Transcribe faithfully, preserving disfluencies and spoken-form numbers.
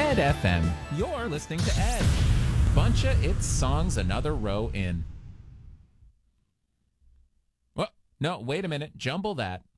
Ed F M. You're listening to Ed. Bunch of It's Songs Another Row In. Well, no, wait a minute. Jumble that.